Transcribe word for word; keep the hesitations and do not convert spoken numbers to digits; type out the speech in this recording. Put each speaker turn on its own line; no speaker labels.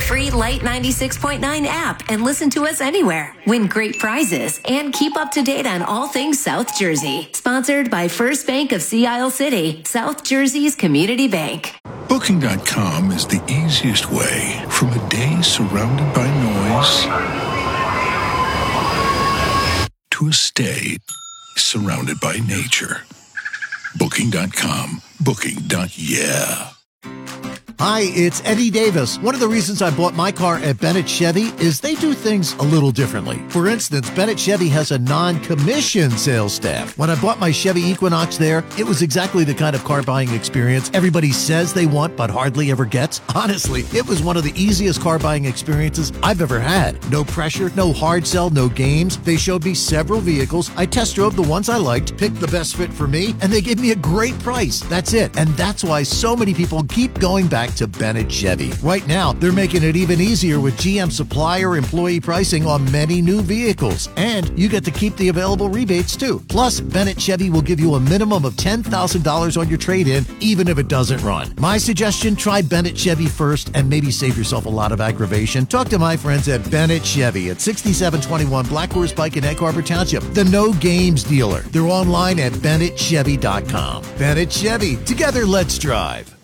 free Light ninety-six point nine app and listen to us anywhere. Win great prizes and keep up to date on all things South Jersey. Sponsored by First Bank of Sea Isle City, South Jersey's community bank.
Booking dot com is the easiest way from a day surrounded by noise to a stay surrounded by nature. Booking dot com. Booking. Yeah.
Hi, it's Eddie Davis. One of the reasons I bought my car at Bennett Chevy is they do things a little differently. For instance, Bennett Chevy has a non-commissioned sales staff. When I bought my Chevy Equinox there, it was exactly the kind of car buying experience everybody says they want but hardly ever gets. Honestly, it was one of the easiest car buying experiences I've ever had. No pressure, no hard sell, no games. They showed me several vehicles. I test drove the ones I liked, picked the best fit for me, and they gave me a great price. That's it. And that's why so many people keep going back to Bennett Chevy. Right now, they're making it even easier with G M supplier employee pricing on many new vehicles. And you get to keep the available rebates too. Plus, Bennett Chevy will give you a minimum of ten thousand dollars on your trade-in, even if it doesn't run. My suggestion, try Bennett Chevy first and maybe save yourself a lot of aggravation. Talk to my friends at Bennett Chevy at sixty-seven twenty-one Black Horse Pike in Egg Harbor Township, the no games dealer. They're online at Bennett Chevy dot com. Bennett Chevy, together let's drive.